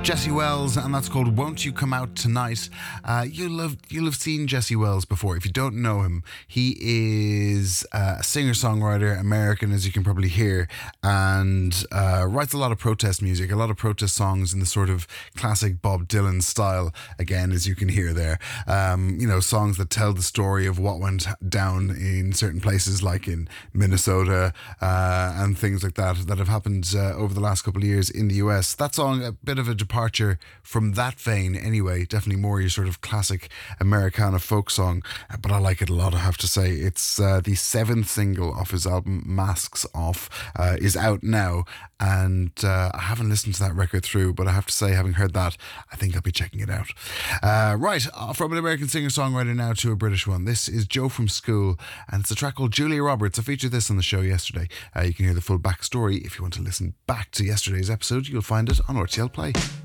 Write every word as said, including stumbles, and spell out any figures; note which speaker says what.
Speaker 1: Jesse Wells, and that's called Won't You Come Out Tonight. Uh, you'll, have, you'll have seen Jesse Wells before. If you don't know him, he is uh, a singer-songwriter, American, as you can probably hear, and uh, writes a lot of protest music, a lot of protest songs in the sort of classic Bob Dylan style, again, as you can hear there. Um, you know, songs that tell the story of what went down in certain places, like in Minnesota, uh, and things like that, that have happened uh, over the last couple of years in the U S. That song, a bit of a departure from that vein anyway, definitely more your sort of classic Americana folk song, but I like it a lot, I have to say. It's uh, the seventh single off his album Masks Off, uh, is out now, and uh, I haven't listened to that record through, but I have to say, having heard that, I think I'll be checking it out. Uh, right, uh, from an American singer-songwriter now to a British one. This is Joe from School, and it's a track called Julia Roberts. I featured this on the show yesterday. Uh, you can hear the full backstory if you want to listen back to yesterday's episode. You'll find it on R T L Play.